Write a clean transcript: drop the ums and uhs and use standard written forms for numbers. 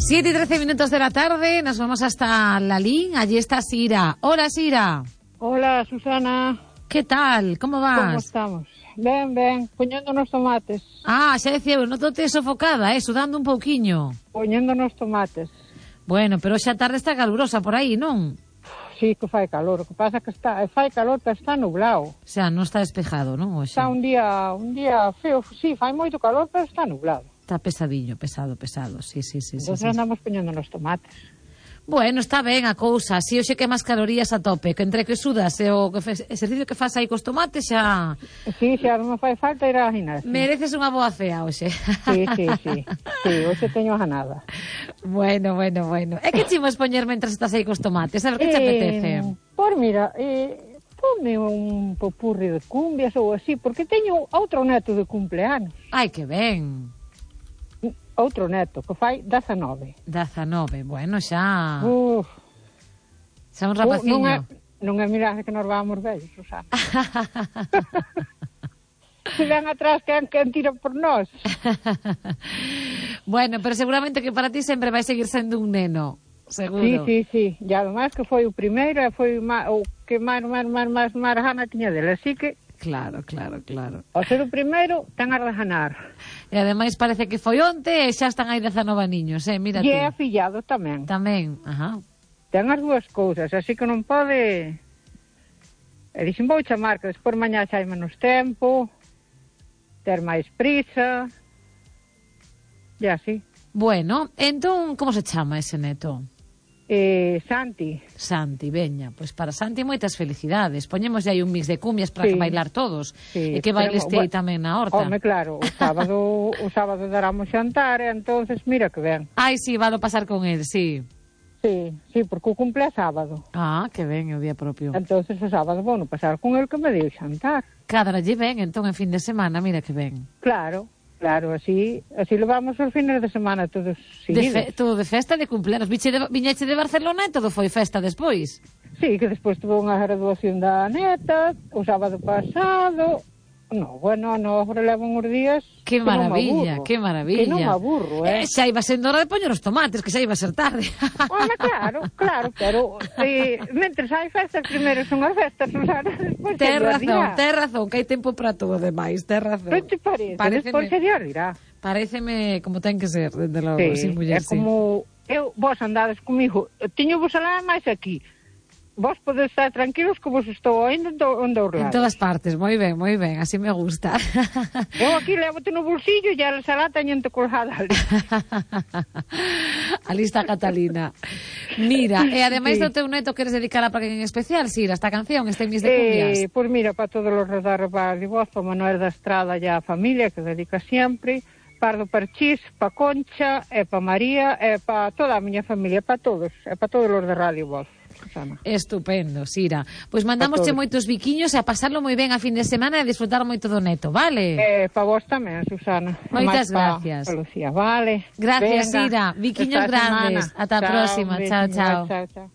7:13 de la tarde, nos vamos hasta Lalín, allí está Sira. Hola, Sira. Hola, Susana. ¿Qué tal? ¿Cómo vas? ¿Cómo estamos? Ben, poñendo nos tomates. Ah, xa decía, eu notote sofocada, sudando un pouquiño. Poñendo nos tomates. Bueno, pero xa tarde está calurosa por aí, non? Sí, que fai calor, o que pasa que fai calor, pero está nublado. O sea, non está despejado, non? Oxe. Está un día feo, sí, fai moito calor, pero está nublado. Está pesadiño, pesado, sí. Entón andamos poñendo nos tomates. Bueno, está ben a cousa, si hoxe que máis calorías a tope, que entre que sudas e o exercicio que faz aí cos tomates xa... Sí, xa non me fai falta ir á gimnasia. Mereces unha boa cea hoxe. Sí, hoxe teño ganada. Bueno. E que chimos poñer mentres estás aí cos tomates? A ver, que te apetece? Pois mira, ponme un popurri de cumbias ou así, porque teño outro neto de cumpleanos. Ai, que ben. Outro neto, que fai 19. 19, bueno, xa... Xa un rapaciño. Non é mirade que nos vamos vellos, Susana. Se ven atrás, quen tira por nós. Bueno, pero seguramente que para ti sempre vai seguir sendo un neno, seguro. Sí. E además que foi o primeiro e foi o que máis gana tiña dele, así que... Claro. Ao ser o primeiro, ten a de ganar. E ademais parece que foi onte e xa están aí 19 niños, mira ti. E é afillado tamén. Tamén, ajá. Ten as dúas cousas, así que non pode... E dixen, vou chamar, que despois mañá xa hai menos tempo, ter máis prisa, e así. Bueno, entón, como se chama ese neto? Santi, veña, pois para Santi moitas felicidades. Poñemos aí un mix de cumbias para que bailar todos, e que bailes ti aí tamén na horta. Home, claro, o sábado daramos xantar, e entonces mira que ben. Ai, sí, valo pasar con el, sí. Sí, porque o cumple é sábado. Ah, que ben, é o día propio. Entonces o sábado vou pasar con el que me deu xantar. Cádralle ben, entón, en fin de semana, mira que ben. Claro, así levamos os fines de semana todos seguidos. Todo de festa de cumpleanos. Viñeche de Barcelona e todo foi festa despois. Sí, que despois tuve unha graduación da neta, o sábado pasado... agora levan uns días... Que maravilla. Que non me aburro, xa iba sendo hora de poñer os tomates, que xa iba a ser tarde. Home, claro, pero mentres hai festas, primeiro son as festas, Susana, despois Ten razón, que hai tempo para todo demais, ten razón. Non te parece? Despois se dirá. Paréceme como ten que ser, desde logo, sin muller, é como... Vos andades comigo, tiño vos alá máis aquí. Vos podes estar tranquilos que vos estou oindo onde os lados. En todas partes, moi ben, así me gusta. Eu aquí levo-te no bolsillo e a salá teñente colgada ali. Ali está Catalina. Mira, e ademais do teu neto, queres dedicala para quen en especial, Sira, esta canción, este mix de cumbias? Pois mira, para todos os redarrebas de voz, para Manuel da Estrada e a familia, que dedica sempre, Pardo Parchís, para Concha, e para María, e para toda a miña familia, para todos, e para todos os de Radio Voz. Susana. Estupendo, Sira. Pois mandamosche moitos biquiños e a pasarlo moi ben a fin de semana e disfrutar moito do neto, vale? Para vos tamén, Susana. Moitas gracias. Lucía, vale. Gracias, Sira. Biquiños grandes. Ata a próxima. Chao. Chao.